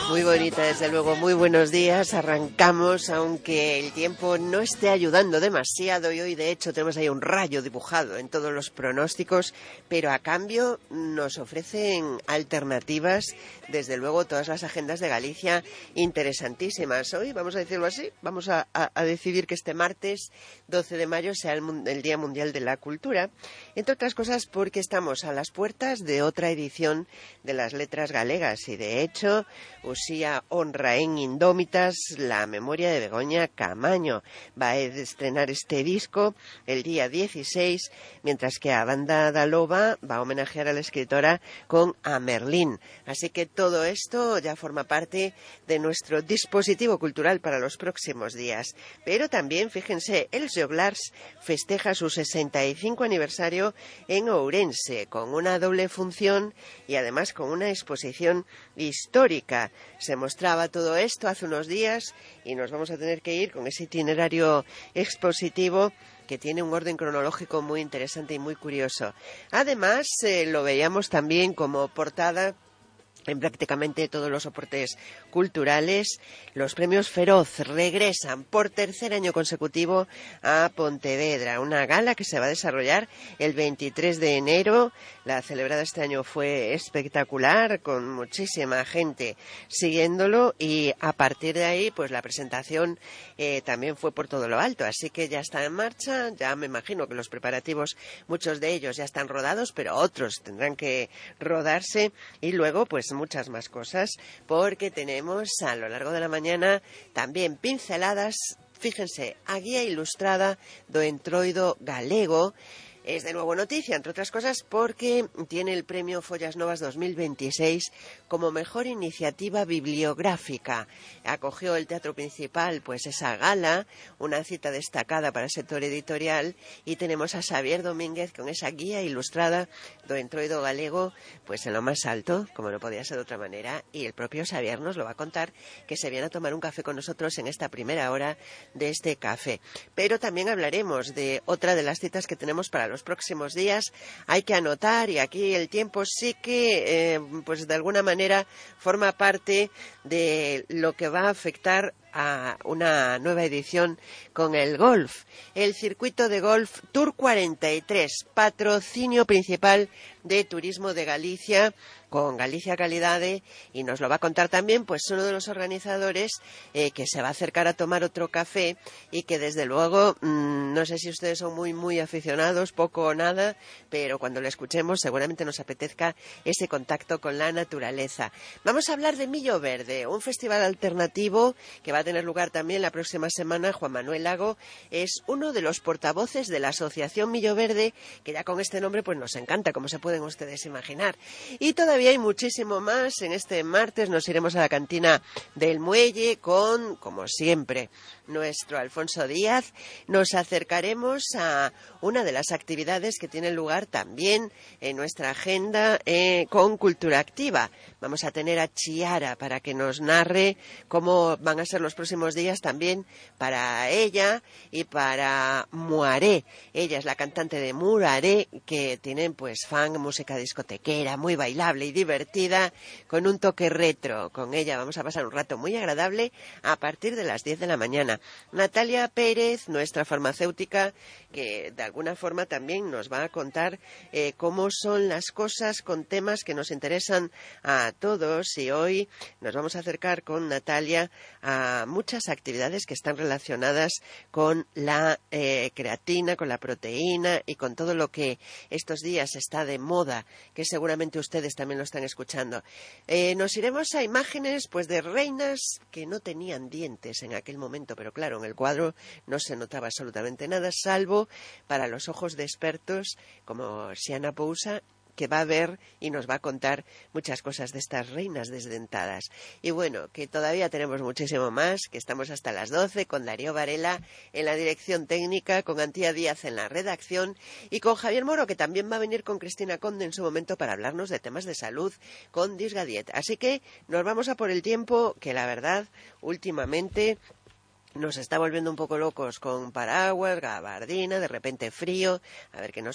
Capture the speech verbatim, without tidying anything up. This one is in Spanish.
Muy bonita, desde luego. Muy buenos días. Arrancamos, aunque el tiempo no esté ayudando demasiado, y hoy de hecho tenemos ahí un rayo dibujado en todos los pronósticos, pero a cambio nos ofrecen alternativas, desde luego, todas las agendas de Galicia interesantísimas. Hoy, vamos a decirlo así, vamos a, a, a decidir que este martes doce de mayo sea el, el Día Mundial de la Cultura, entre otras cosas porque estamos a las puertas de otra edición de las letras galegas, y de hecho Uxía honra en Indómitas la memoria de Begoña Camaño. Va a estrenar este disco el día dieciséis, mientras que a Banda da Loba va a homenajear a la escritora con A Merlín. Así que todo esto ya forma parte de nuestro dispositivo cultural para los próximos días. Pero también, fíjense, Els Joglars festeja su sesenta y cinco aniversario en Ourense, con una doble función y además con una exposición histórica. Se mostraba todo esto hace unos días y nos vamos a tener que ir con ese itinerario expositivo que tiene un orden cronológico muy interesante y muy curioso. Además, eh, lo veíamos también como portada en prácticamente todos los soportes culturales. Los premios Feroz regresan por tercer año consecutivo a Pontevedra, una gala que se va a desarrollar el veintitrés de enero. La celebrada este año fue espectacular, con muchísima gente siguiéndolo, y a partir de ahí pues la presentación eh, también fue por todo lo alto, así que ya está en marcha. Ya me imagino que los preparativos, muchos de ellos ya están rodados, pero otros tendrán que rodarse, y luego pues muchas más cosas, porque tenemos a lo largo de la mañana también pinceladas, fíjense, a guía ilustrada do Entroido Galego. Es de nuevo noticia, entre otras cosas, porque tiene el premio Follas Novas dos mil veintiséis como mejor iniciativa bibliográfica. Acogió el Teatro Principal pues esa gala, una cita destacada para el sector editorial, y tenemos a Xavier Domínguez con esa guía ilustrada do Entroido Galego pues en lo más alto, como no podía ser de otra manera, y el propio Xavier nos lo va a contar, que se viene a tomar un café con nosotros en esta primera hora de este café. Pero también hablaremos de otra de las citas que tenemos para los próximos días. Hay que anotar, y aquí el tiempo sí que eh, pues de alguna manera forma parte de lo que va a afectar a una nueva edición con el golf. El circuito de golf Tour cuarenta y tres, patrocinio principal de Turismo de Galicia, con Galicia Calidade, y nos lo va a contar también pues uno de los organizadores eh, que se va a acercar a tomar otro café, y que desde luego mmm, no sé si ustedes son muy muy aficionados, poco o nada, pero cuando lo escuchemos seguramente nos apetezca ese contacto con la naturaleza. Vamos a hablar de Millo Verde, un festival alternativo que va a tener lugar también la próxima semana. Juan Manuel Lago es uno de los portavoces de la Asociación Millo Verde, que ya con este nombre pues nos encanta, como se pueden ustedes imaginar. Y todavía hay muchísimo más. En este martes nos iremos a la cantina del Muelle con, como siempre, nuestro Alfonso Díaz. Nos acercaremos a una de las actividades que tienen lugar también en nuestra agenda eh, con Cultura Activa. Vamos a tener a Chiara para que nos narre cómo van a ser los próximos días también para ella y para Muaré. Ella es la cantante de Muaré, que tienen pues fan, música discotequera, muy bailable y divertida, con un toque retro. Con ella vamos a pasar un rato muy agradable a partir de las diez de la mañana. Natalia Pérez, nuestra farmacéutica, que de alguna forma también nos va a contar eh, cómo son las cosas con temas que nos interesan a todos, y hoy nos vamos a acercar con Natalia a muchas actividades que están relacionadas con la eh, creatina, con la proteína y con todo lo que estos días está de moda, que seguramente ustedes también lo están escuchando. Eh, nos iremos a imágenes pues de reinas que no tenían dientes en aquel momento, pero claro, en el cuadro no se notaba absolutamente nada, salvo para los ojos de expertos como Siana Pousa, que va a ver y nos va a contar muchas cosas de estas reinas desdentadas. Y bueno, que todavía tenemos muchísimo más, que estamos hasta las doce con Darío Varela en la dirección técnica, con Antía Díaz en la redacción y con Javier Moro, que también va a venir con Cristina Conde en su momento para hablarnos de temas de salud con Disgadiet. Así que nos vamos a por el tiempo, que la verdad últimamente nos está volviendo un poco locos con paraguas, gabardina, de repente frío. A ver qué nos